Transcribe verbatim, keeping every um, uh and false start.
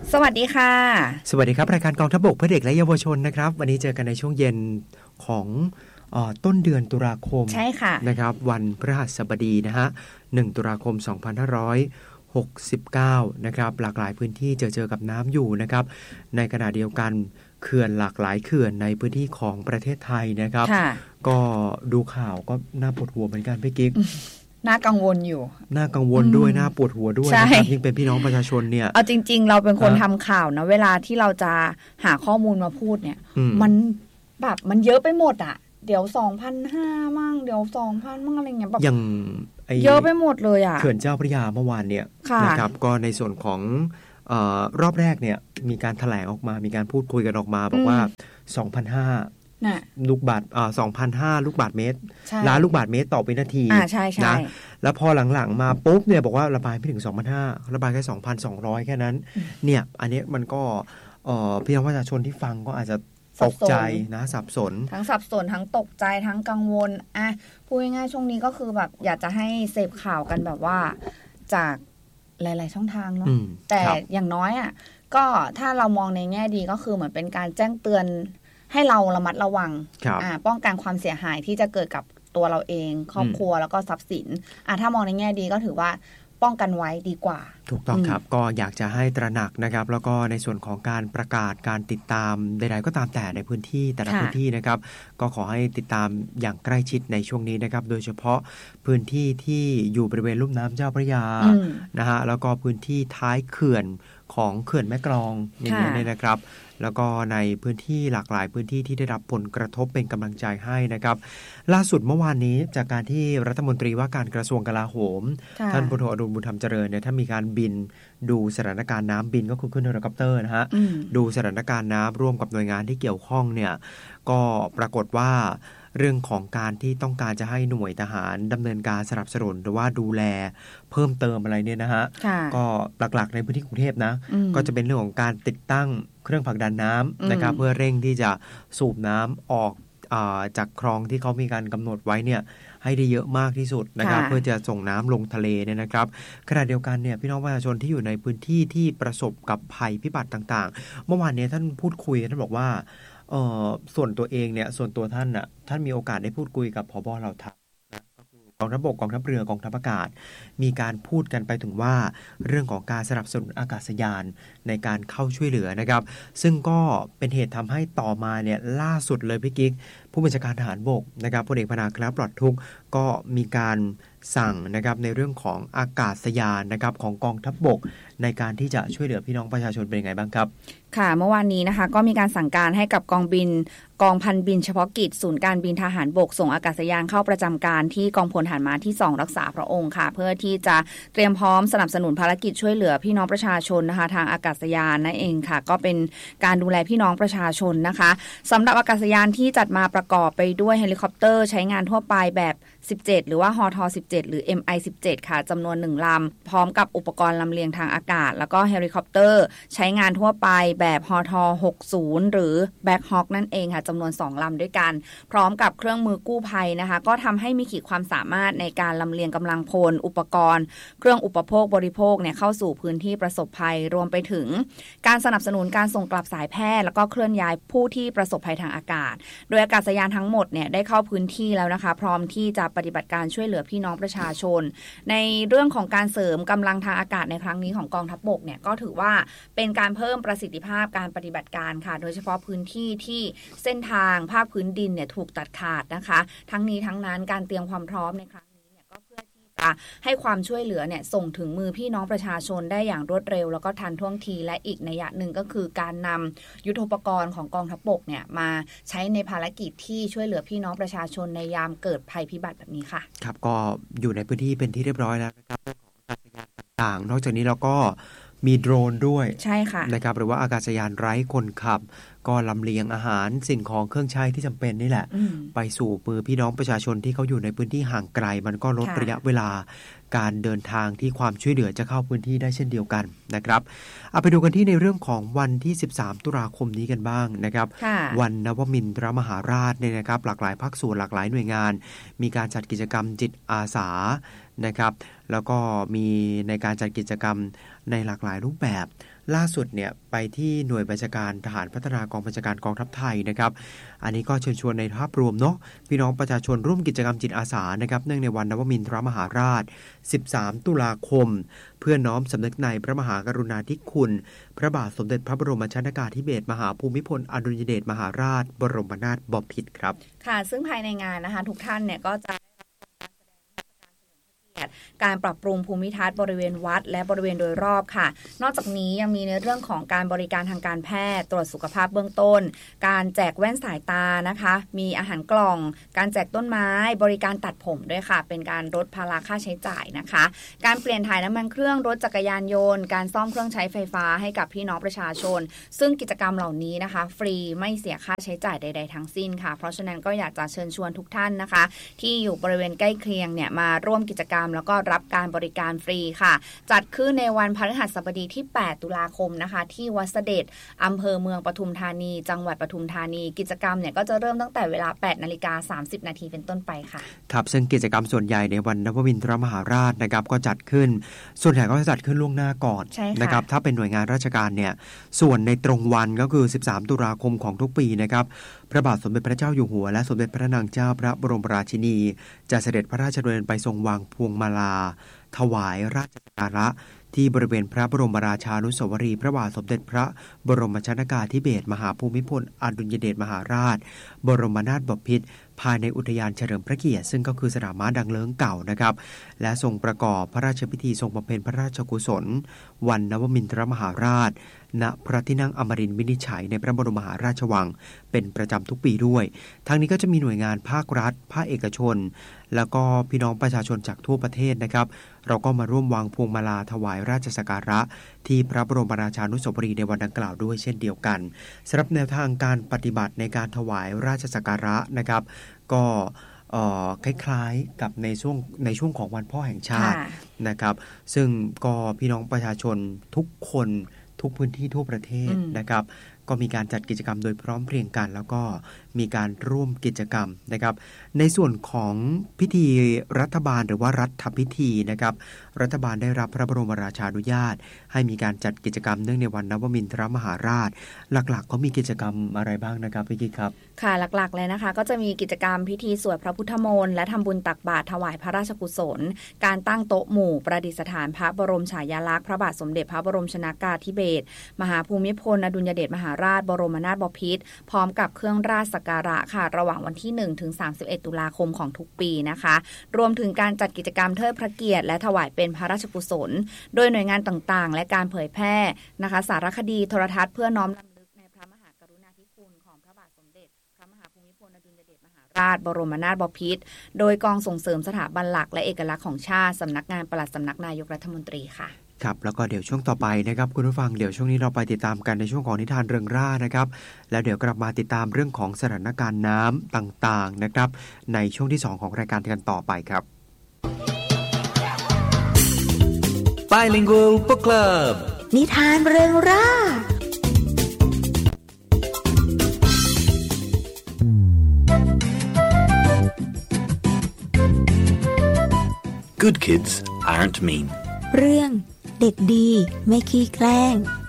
สวัสดีค่ะสวัสดีครับรายการกองทัพบกเพื่อเด็กและเยาวชนนะครับวันนี้เจอกันในช่วงเย็นของเอ่อต้นเดือนตุลาคมใช่ค่ะนะครับวันพฤหัสบดีนะฮะหนึ่งตุลาคมสองพันห้าร้อยหกสิบเก้านะครับหลากหลายพื้นที่เจอเจอกับน้ำอยู่นะครับในขณะเดียวกันเขื่อนหลากหลายเขื่อนในพื้นที่ของประเทศไทยนะครับก็ดูข่าวก็น่าปวดหัวเหมือนกันพี่กิ๊กน่ากังวลอยู่น่ากังวลด้วยน่าปวดหัวด้วยนะครับยิ่งเป็นพี่น้องประชาชนเนี่ยเอาจริงๆเราเป็นคนทำข่าวนะเวลาที่เราจะหาข้อมูลมาพูดเนี่ยมันแบบมันเยอะไปหมดอ่ะเดี๋ยว สองพันห้าร้อย มั่งเดี๋ยว สองพัน มั่งอะไรเงี้ยแบบอย่างเยอะไปหมดเลยอ่ะเขื่อนเจ้าพระยาเมื่อวานเนี่ยนะครับก็ในส่วนของเอ่อรอบแรกเนี่ยมีการแถลงออกมามีการพูดคุยกันออกมาบอกว่า สองพันห้าร้อยลูกบาศก์อ่า สองพันห้าร้อย ลูกบาศก์เมตรล้านลูกบาศก์เมตรต่อวินาทีอ่าใช่ๆนะแล้วพอหลังๆมาปุ๊บเนี่ยบอกว่าระบายไม่ถึง สองพันห้าร้อย ระบายแค่ สองพันสองร้อย แค่นั้นเนี่ยอันนี้มันก็เอ่อพี่น้องประชาชนที่ฟังก็อาจจะตกใจนะสับสนทั้งสับสนทั้งตกใจทั้งกังวลอ่ะพูดง่ายๆช่วงนี้ก็คือแบบอยากจะให้เสพข่าวกันแบบว่าจากหลายๆช่องทางเนาะแต่อย่างน้อยอ่ะก็ถ้าเรามองในแง่ดีก็คือเหมือนเป็นการแจ้งเตือนให้เราระมัดระวังอ่าป้องกันความเสียหายที่จะเกิดกับตัวเราเองครอบครัวแล้วก็ทรัพย์สินอ่าถ้ามองในแง่ดีก็ถือว่าป้องกันไว้ดีกว่าถูกต้องครับก็อยากจะให้ตระหนักนะครับแล้วก็ในส่วนของการประกาศการติดตามใดๆก็ตามแต่ในพื้นที่แต่ละพื้นที่นะครับก็ขอให้ติดตามอย่างใกล้ชิดในช่วงนี้นะครับโดยเฉพาะพื้นที่ที่อยู่บริเวณลุ่มน้ำเจ้าพระยานะฮะแล้วก็พื้นที่ท้ายเขื่อนของเขื่อนแม่กลองอย่างนี้เนี่ยนะครับแล้วก็ในพื้นที่หลากหลายพื้นที่ที่ได้รับผลกระทบเป็นกำลังใจให้นะครับล่าสุดเมื่อวานนี้จากการที่รัฐมนตรีว่าการกระทรวงกลาโหมท่านพลโทอดุลบุญธรรมเจริญเนี่ยถ้ามีการบินดูสถานการณ์น้ำบินก็คือขึ้นเฮลิคอปเตอร์นะฮะดูสถานการณ์น้ำร่วมกับหน่วยงานที่เกี่ยวข้องเนี่ยก็ปรากฏว่าเรื่องของการที่ต้องการจะให้หน่วยทหารดำเนินการสนับสนุนหรือว่าดูแลเพิ่มเติมอะไรเนี่ยนะฮะก็หลักๆในพื้นที่กรุงเทพนะก็จะเป็นเรื่องของการติดตั้งเครื่องผลักดันน้ำนะครับเพื่อเร่งที่จะสูบน้ำออกจากคลองที่เขามีการกำหนดไว้เนี่ยให้ได้เยอะมากที่สุดนะครับเพื่อจะส่งน้ำลงทะเลเนี่ยนะครับขณะเดียวกันเนี่ยพี่น้องประชาชนที่อยู่ในพื้นที่ที่ประสบกับภัยพิบัติต่างๆเมื่อวานนี้ท่านพูดคุยท่านบอกว่าเอ่อส่วนตัวเองเนี่ยส่วนตัวท่านน่ะท่านมีโอกาสได้พูดคุยกับผบ.เหล่าทัพนะก็คือกองทัพบกกองทัพเรือกองทัพอากาศมีการพูดกันไปถึงว่าเรื่องของการสนับสนุนอากาศยานในการเข้าช่วยเหลือนะครับซึ่งก็เป็นเหตุทำให้ต่อมาเนี่ยล่าสุดเลยพี่กิ๊กผู้บัญชาการทหารบกนะครับพลเอกพนาคณปลอดทุกข์ก็มีการสั่งนะครับในเรื่องของอากาศยานนะครับของกองทัพบกในการที่จะช่วยเหลือพี่น้องประชาชนเป็นยังไงบ้างครับค่ะเมื่อวานนี้นะคะก็มีการสั่งการให้กับกองบินกองพันบินเฉพาะกิจศูนย์การบินทหารบกส่งอากาศยานเข้าประจำการที่กองพลทหารม้าที่สองรักษาพระองค์ค่ะเพื่อที่จะเตรียมพร้อมสนับสนุนภารกิจช่วยเหลือพี่น้องประชาชนนะคะทางอากาศยานนั่นเองค่ะก็เป็นการดูแลพี่น้องประชาชนนะคะสำหรับอากาศยานที่จัดมาประกอบไปด้วยเฮลิคอปเตอร์ใช้งานทั่วไปแบบสิบเจ็ดหรือว่าฮทสิบเจ็ดหรือ เอ็ม ไอ สิบเจ็ด ค่ะจำนวนหนึ่งลำพร้อมกับอุปกรณ์ลำเลียงทางอากาศแล้วก็เฮลิคอปเตอร์ใช้งานทั่วไปแบบฮทหกสิบหรือแบ็คฮอคนั่นเองค่ะจำนวนสองลำด้วยกันพร้อมกับเครื่องมือกู้ภัยนะคะก็ทำให้มีขีดความสามารถในการลำเลียงกำลังพลอุปกรณ์เครื่องอุปโภคบริโภคเนี่ยเข้าสู่พื้นที่ประสบภัยรวมไปถึงการสนับสนุนการส่งกลับสายแพทย์แล้วก็เคลื่อนย้ายผู้ที่ประสบภัยทางอากาศโดยอากาศยานทั้งหมดเนี่ยได้เข้าพื้นที่แล้วนะคะพร้อมที่จะปฏิบัติการช่วยเหลือพี่น้องประชาชนในเรื่องของการเสริมกำลังทางอากาศในครั้งนี้ของกองทัพบกเนี่ยก็ถือว่าเป็นการเพิ่มประสิทธิภาพการปฏิบัติการค่ะโดยเฉพาะพื้นที่ที่เส้นทางภาคพื้นดินเนี่ยถูกตัดขาดนะคะทั้งนี้ทั้งนั้นการเตรียมความพร้อมในครั้งนี้เนี่ยก็เพื่อที่จะให้ความช่วยเหลือเนี่ยส่งถึงมือพี่น้องประชาชนได้อย่างรวดเร็วแล้วก็ทันท่วงทีและอีกนัยหนึ่งก็คือการนำยุทโธปกรณ์ของกองทัพบกเนี่ยมาใช้ในภารกิจที่ช่วยเหลือพี่น้องประชาชนในยามเกิดภัยพิบัติแบบนี้ค่ะครับก็อยู่ในพื้นที่เป็นที่เรียบร้อยแล้วนะครับเรื่องของอากาศยานต่างๆนอกจากนี้เราก็มีโดรนด้วยใช่ค่ะนะครับหรือว่าอากาศยานไร้คนขับก็ลำเลียงอาหารสิ่งของเครื่องใช้ที่จำเป็นนี่แหละไปสู่มือพี่น้องประชาชนที่เขาอยู่ในพื้นที่ห่างไกลมันก็ลดระยะเวลาการเดินทางที่ความช่วยเหลือจะเข้าพื้นที่ได้เช่นเดียวกันนะครับเอาไปดูกันที่ในเรื่องของวันที่สิบสามตุลาคมนี้กันบ้างนะครับวันนวมินทรมหาราชเนี่ยนะครับหลากหลายภาคส่วนหลากหลายหน่วยงานมีการจัดกิจกรรมจิตอาสานะครับแล้วก็มีในการจัดกิจกรรมในหลากหลายรูปแบบล่าสุดเนี่ยไปที่หน่วยบัญชาการทหารพัฒนากองบัญชาการกองทัพไทยนะครับอันนี้ก็เชิญชวนในภาพรวมเนาะพี่น้องประชาชนร่วมกิจกรรมจิตอาสานะครับเนื่องในวันนวมินทรมหาราชสิบสามตุลาคมเพื่อน้อมสำนึกในพระมหากรุณาธิคุณพระบาทสมเด็จพระบรมชนกาธิเบศรมหาภูมิพลอดุลยเดชมหาราชบรมนาถบพิตรครับค่ะซึ่งภายในงานนะคะทุกท่านเนี่ยก็จะการปรับปรุงภูมิทัศน์บริเวณวัดและบริเวณโดยรอบค่ะนอกจากนี้ยังมีในเรื่องของการบริการทางการแพทย์ตรวจสุขภาพเบื้องต้นการแจกแว่นสายตานะคะมีอาหารกล่องการแจกต้นไม้บริการตัดผมด้วยค่ะเป็นการลดภาระค่าใช้จ่ายนะคะการเปลี่ยนถ่ายน้ำมันเครื่องรถจักรยานยนต์การซ่อมเครื่องใช้ไฟฟ้าให้กับพี่น้องประชาชนซึ่งกิจกรรมเหล่านี้นะคะฟรีไม่เสียค่าใช้จ่ายใดๆทั้งสิ้นค่ะเพราะฉะนั้นก็อยากจะเชิญชวนทุกท่านนะคะที่อยู่บริเวณใกล้เคียงเนี่ยมาร่วมกิจกรรมแล้วก็รับการบริการฟรีค่ะจัดขึ้นในวันพฤหัสบดีที่แปดตุลาคมนะคะที่วัดเสด็จอำเภอเมืองปทุมธานีจังหวัดปทุมธานีกิจกรรมเนี่ยก็จะเริ่มตั้งแต่เวลา แปดนาฬิกาสามสิบนาทีเป็นต้นไปค่ะครับซึ่งกิจกรรมส่วนใหญ่ในวันนวมินทรมหาราชนะครับก็จัดขึ้นส่วนใหญ่ก็จะจัดขึ้นล่วงหน้าก่อนนะครับถ้าเป็นหน่วยงานราชการเนี่ยส่วนในตรงวันก็คือสิบสามตุลาคมของทุกปีนะครับพระบาทสมเด็จพระเจ้าอยู่หัวและสมเด็จพระนางเจ้าพระบรมราชินีจะเสด็จพระราชดำเนินไปทรงวางพวงมาลาถวายราชสักการะที่บริเวณพระบรมราชานุสาวรีย์พระบาทสมเด็จพระบรมชนกาธิเบศรมหาภูมิพลอดุลยเดชมหาราชบรมนาถบพิตรภายในอุทยานเฉลิมพระเกียรติซึ่งก็คือสนามม้าดังเลิ้งเก่านะครับและทรงประกอบพระราชพิธีทรงบำเพ็ญพระราชกุศลวันนวมินทรมหาราชณพระที่นั่งอมรินทร์วินิจฉัยในพระบรมมหาราชวังเป็นประจำทุกปีด้วยทั้งนี้ก็จะมีหน่วยงานภาครัฐภาคเอกชนแล้วก็พี่น้องประชาชนจากทั่วประเทศนะครับเราก็มาร่วมวางพวงมาลาถวายราชสักการะที่พระบรมราชานุสาวรีย์ในวันดังกล่าวด้วยเช่นเดียวกันสำหรับแนวทางการปฏิบัติในการถวายราชสักการะนะครับก็คล้ายๆกับในช่วงในช่วงของวันพ่อแห่งชาตินะครับซึ่งก็พี่น้องประชาชนทุกคนทุกพื้นที่ทั่วประเทศนะครับก็มีการจัดกิจกรรมโดยพร้อมเพรียงกันแล้วก็มีการร่วมกิจกรรมนะครับในส่วนของพิธีรัฐบาลหรือว่ารัฐพิธีนะครับรัฐบาลได้รับพระบรมราชานุญาตให้มีการจัดกิจกรรมเนื่องในวันนวมินทรมหาราชหลักๆก็มีกิจกรรมอะไรบ้างนะครับพี่กิ๊กครับค่ะหลักๆเลยนะคะก็จะมีกิจกรรมพิธีสวดพระพุทธมนต์และทำบุญตักบาตรถวายพระราชกุศลการตั้งโต๊ะหมู่ประดิษฐานพระบรมฉายาลักษณ์พระบาทสมเด็จพระบรมชนกาธิเบศรมหาภูมิพลอดุลยเดชมหาราชบรมนาถบพิตรพร้อมกับเครื่องราชสักการะค่ะระหว่างวันที่หนึ่งถึงสามสิบเอ็ดตุลาคมของทุกปีนะคะรวมถึงการจัดกิจกรรมเทิดพระเกียรติและถวายเป็นพระราชกุศลโดยหน่วยงานต่างๆและการเผยแพร่นะคะสารคดีโทรทัศน์เพื่อน้อมรำลึกในพระมหากรุณาธิคุณของพระบาทสมเด็จพระมหาภูมิพลอดุลยเดชมหาราชบรมนาถบพิตรโดยกองส่งเสริมสถาบันหลักและเอกลักษณ์ของชาติสำนักงานปลัดสำนักนายกรัฐมนตรีค่ะครับแล้วก็เดี๋ยวช่วงต่อไปนะครับคุณผู้ฟังเดี๋ยวช่วงนี้เราไปติดตามกันในช่วงของนิทานเริงร่านะครับแล้วเดี๋ยวกลับมาติดตามเรื่องของสถานการณ์น้ำต่างๆนะครับในช่วงที่สองของรายการกันต่อไปครับ Bilingual Book Club นิทานเริงร่า Good kids aren't mean เรื่องเด็กดีไม่ขี้แกล้ง